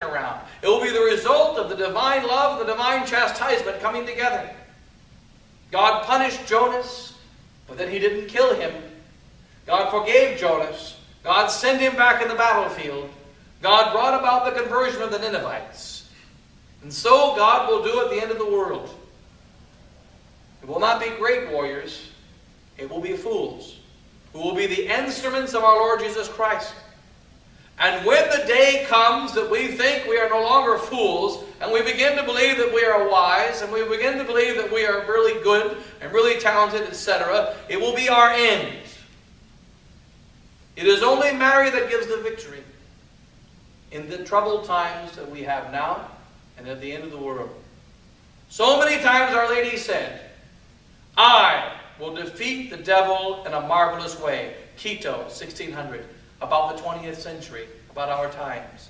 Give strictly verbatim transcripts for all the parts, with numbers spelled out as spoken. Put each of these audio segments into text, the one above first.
turnaround. It will be the result of the divine love and the divine chastisement coming together. God punished Jonas, but then he didn't kill him. God forgave Jonas. God sent him back in the battlefield. God brought about the conversion of the Ninevites. And so God will do at the end of the world. It will not be great warriors. It will be fools who will be the instruments of our Lord Jesus Christ. And when the day comes that we think we are no longer fools, and we begin to believe that we are wise, and we begin to believe that we are really good and really talented, et cetera, it will be our end. It is only Mary that gives the victory in the troubled times that we have now and at the end of the world. So many times Our Lady said, I will defeat the devil in a marvelous way. Quito, sixteen hundred, about the twentieth century, about our times.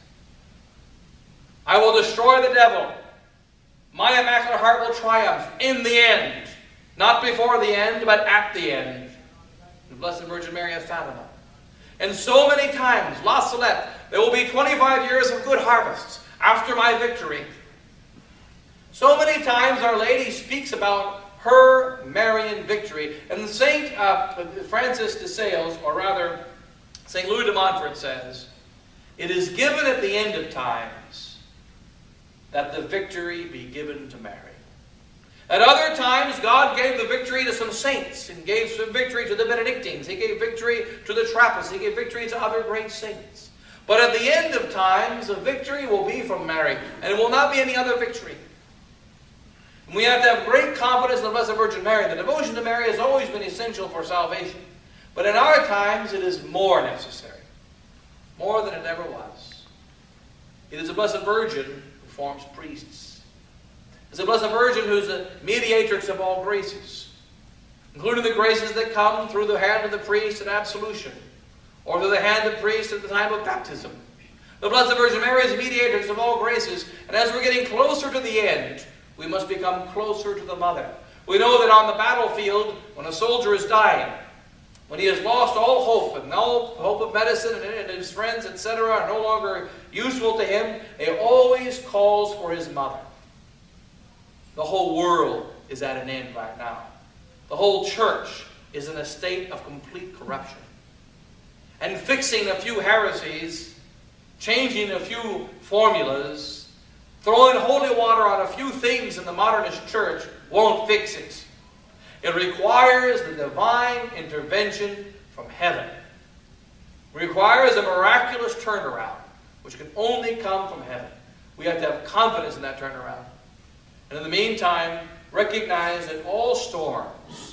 I will destroy the devil. My Immaculate Heart will triumph in the end. Not before the end, but at the end. The Blessed Virgin Mary of Fatima. And so many times, La Salette, there will be twenty-five years of good harvests after my victory. So many times Our Lady speaks about her Marian victory. And Saint uh, Francis de Sales, or rather Saint Louis de Montfort says, it is given at the end of times that the victory be given to Mary. At other times, God gave the victory to some saints and gave some victory to the Benedictines. He gave victory to the Trappists. He gave victory to other great saints. But at the end of times, the victory will be from Mary, and it will not be any other victory. And we have to have great confidence in the Blessed Virgin Mary. The devotion to Mary has always been essential for salvation. But in our times, it is more necessary. More than it ever was. It is the Blessed Virgin who forms priests. It's the Blessed Virgin who's the mediatrix of all graces, including the graces that come through the hand of the priest at absolution, or through the hand of the priest at the time of baptism. The Blessed Virgin Mary is mediatrix of all graces, and as we're getting closer to the end, we must become closer to the Mother. We know that on the battlefield, when a soldier is dying, when he has lost all hope, and no hope of medicine, and his friends, et cetera, are no longer useful to him, he always calls for his mother. The whole world is at an end right now. The whole church is in a state of complete corruption. And fixing a few heresies, changing a few formulas, throwing holy water on a few things in the modernist church won't fix it. It requires the divine intervention from heaven. It requires a miraculous turnaround, which can only come from heaven. We have to have confidence in that turnaround. And in the meantime, recognize that all storms